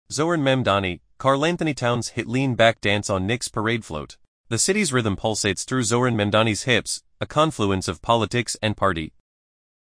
Zohran Memdani, Karl Anthony Towns hit lean back dance on Knicks parade float. The city's rhythm pulsates through Zohran Memdani's hips, a confluence of politics and party.